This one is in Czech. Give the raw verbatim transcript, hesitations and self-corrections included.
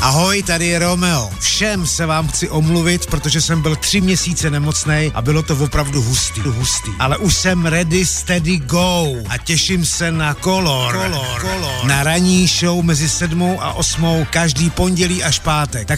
Ahoj, tady je Romeo. Všem se vám chci omluvit, protože jsem byl tři měsíce nemocnej a bylo to opravdu hustý. hustý. Ale už jsem ready, steady, go. A těším se na Color. Color. Color. Na ranní show mezi sedmou a osmou každý pondělí až pátek. Tak